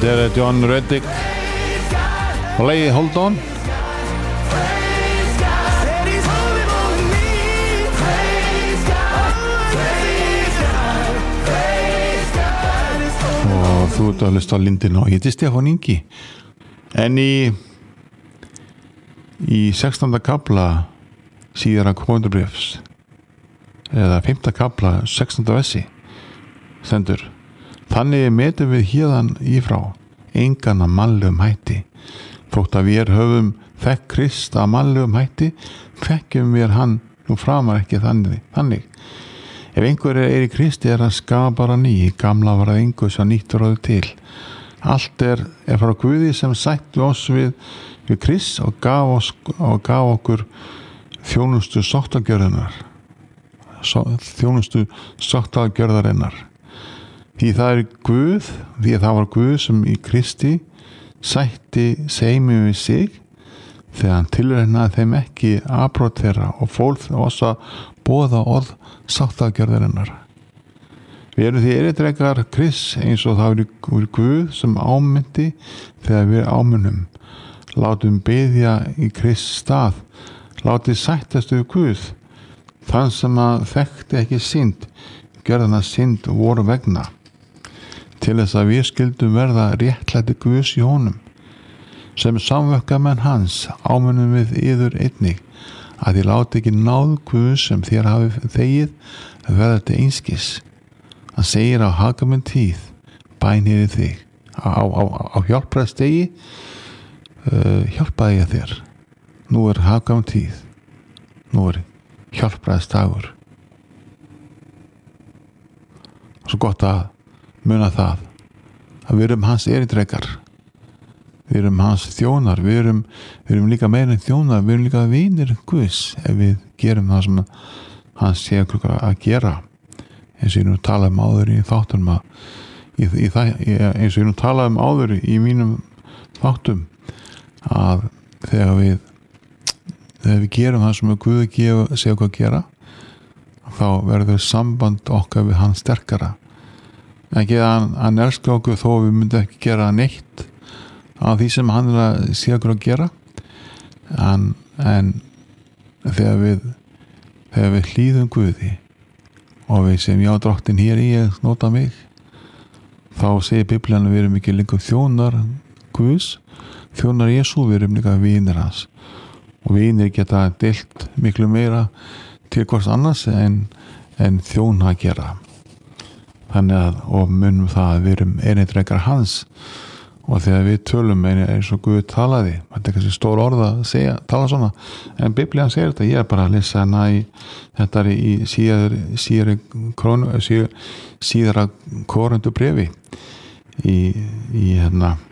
Þetta John Reddick og lagið Hold On. Og þú ert að hlusta á Lindina og ég heiti Stefán Ingi. En í 16. kafla síðara konundarbréfs eða 5. kafla 16. versi stendur: Þannig metum við hérðan ífrá engan að mannlegum hætti. Þótt að við höfum þekkt Krist að mannlegum hætti, þekkjum við hann nú framar ekki þannig. Ef einhver í Kristi hann skapara ný, gamla var að engu sem nýtt ráðu til. Allt er frá Guði sem sætti oss við Krist og gaf okkur þjónustu sóttagjörðarinnar. Því það var Guð sem í Kristi sætti seimi við sig þegar hann tilreynaði þeim ekki afbrot þeirra og fól oss að boða orð sáttagjörðarinnar. Við erum því erindrekar Krists eins og það er Guð sem ámyndi þegar við ámunum. Látum biðja í Krists stað. Látið sættast við Guð. Þann sem að þekkti ekki synd, gjörðana synd voru vegna. Til þess að við skildum verða réttlæti Guðs í honum. Sem samverkamenn hans ámunum við yður einnig, að þið láti ekki náð Guðs sem þér hafið þegið að verða til einskis. Hann segir á hagkvæmum tíð, bænir þig. Á hjálpræðsdegi hjálpaði ég þér. Nú er hagkvæmum tíð. Nú er hjálpræðsdagur. Svo gott að muna það að við erum hans erindrekar, við erum hans þjónar, við erum líka meira en þjónar, við erum líka vinir Guðs ef við gerum það sem hans sé okkur að gera, eins og ég nú talaði áður í þáttum eins og ég nú talaði áður í mínum þáttum að þegar við gerum það sem Guð sé okkur að gera, þá verður samband okkar við hann sterkara. Ekki að hann elska okkur þó við myndum ekki gera neitt af því sem hann er að sé okkur að gera, en þegar við hlýðum Guði og við segjum já drottin hér ég nota mig, þá segir Biblían að við erum ekki lengur þjónar Guðs, þjónar Jesú, við erum líka vinir hans og vinir geta deilt miklu meira til hvers annars en þjón að gera. Þannig að, og munum það að við erum erindrekar hans og þegar við tölum eins og Guð talaði, þetta kannski stór orð að tala svona, en Biblían segir þetta, ég er bara að lesa hana þetta í síðara Korintubréfi í